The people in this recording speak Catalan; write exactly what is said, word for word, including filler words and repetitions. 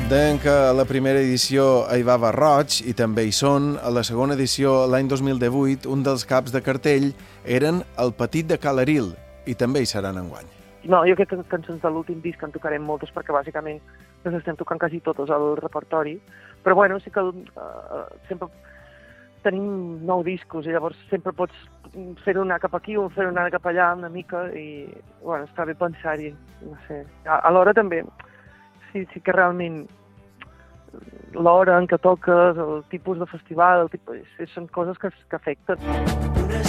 Deien que a la primera edició hi va Roig i també hi són. A la segona edició, l'any dos mil divuit, un dels caps de cartell eren el Petit de Ca l'Eril i també hi seran enguany. No, jo crec que cançons de l'últim disc en tocarem moltes perquè bàsicament les estem tocant quasi totes al repertori, però bueno, sí que uh, sempre tenim nou discos i llavors sempre pots fer-ho anar cap aquí o fer-ho anar cap allà una mica i bueno, està bé pensar-hi, no sé. Alhora també, sí, sí que realment l'hora en què toques, el tipus de festival, el tipus, són coses que, que afecten.